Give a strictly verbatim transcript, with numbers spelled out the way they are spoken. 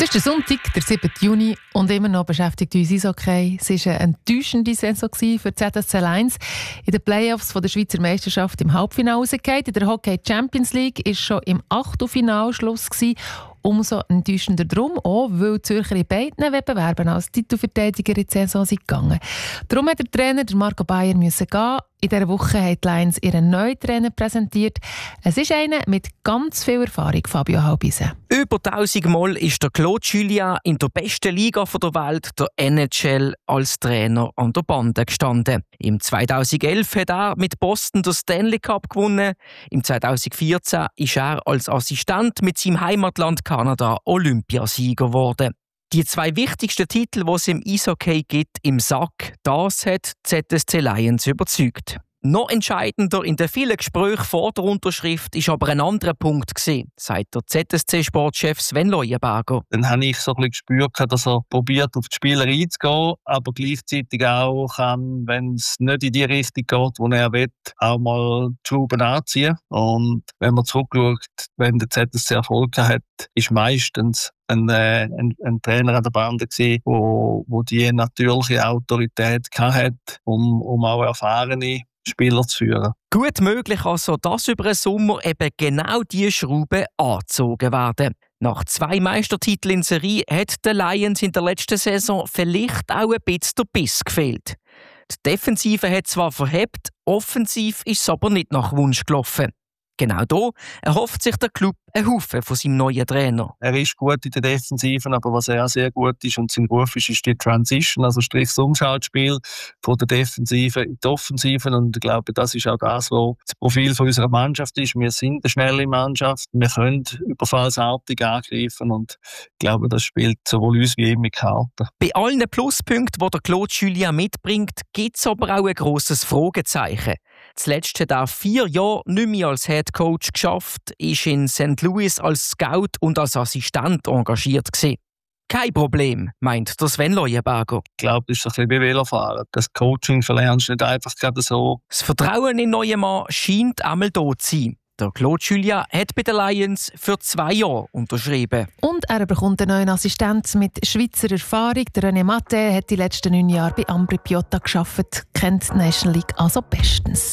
Das ist der Sonntag, der siebte Juni, und immer noch beschäftigt uns Eishockey. Es war eine enttäuschende Saison für Z S C Lions. In den Playoffs der Schweizer Meisterschaft im Halbfinale rausgefallen. In der Hockey Champions League war schon im Achtelfinale Schluss gewesen. Umso enttäuschender drum, auch weil die Zürcher in beiden Wettbewerben als Titelverteidiger in die Saison sind gegangen. Darum hat der Trainer der Marco Bayer müssen gehen. In dieser Woche hat die Lions ihren neuen Trainer präsentiert. Es ist einer mit ganz viel Erfahrung, Fabio Halbisen. Über tausend Mal ist der Claude Julien in der besten Liga der Welt, der N H L, als Trainer an der Bande gestanden. Im zweitausendelf hat er mit Boston den Stanley Cup gewonnen. Im zweitausendvierzehn ist er als Assistent mit seinem Heimatland Kanada Olympiasieger geworden. Die zwei wichtigsten Titel, die es im Eishockey gibt, im Sack, das hat Z S C Lions überzeugt. Noch entscheidender in den vielen Gesprächen vor der Unterschrift ist aber ein anderer Punkt gewesen, sagt der Z S C-Sportchef Sven Leuenberger. Dann habe ich so ein bisschen gespürt, dass er probiert, auf die Spieler einzugehen, aber gleichzeitig auch kann, wenn es nicht in die Richtung geht, wo er will, auch mal die Schrauben anziehen. Und wenn man zurückschaut, wenn der Z S C Erfolg hat, ist meistens ein, äh, ein, ein Trainer an der Bande gewesen, wo, wo die natürliche Autorität hatte, um, um auch erfahrene Spieler zu führen. Gut möglich also, dass über den Sommer eben genau diese Schrauben angezogen werden. Nach zwei Meistertiteln in Serie hat den Lions in der letzten Saison vielleicht auch ein bisschen der Biss gefehlt. Die Defensive hat zwar verhebt, offensiv ist es aber nicht nach Wunsch gelaufen. Genau da erhofft sich der Club einen Haufen von seinem neuen Trainer. Er ist gut in der Defensive, aber was er sehr gut ist und sein Ruf ist, ist die Transition, also sprich das Umschaltspiel von der Defensive in die Offensive. Und ich glaube, das ist auch das, was das Profil von unserer Mannschaft ist. Wir sind eine schnelle Mannschaft, wir können überfallsartig angreifen und ich glaube, das spielt sowohl uns wie ihm mit Karten. Bei allen Pluspunkten, die der Claude Julien mitbringt, gibt es aber auch ein grosses Fragezeichen. Zuletzt hat er vier Jahre nicht mehr als Head Coach geschafft, ist in Sankt Louis als Scout und als Assistent engagiert gewesen. Kein Problem, meint der Sven Leuenberger. Ich glaube, das ist ein bisschen wie Velofahren. Das Coaching verlernst du nicht einfach gerade so. Das Vertrauen in den neuen Mann scheint einmal da zu sein. Der Claude Julien hat bei den Lions für zwei Jahre unterschrieben. Und er bekommt einen neuen Assistent mit Schweizer Erfahrung. Der René Matte hat die letzten neun Jahre bei Ambri Piotta gearbeitet, kennt die National League also bestens.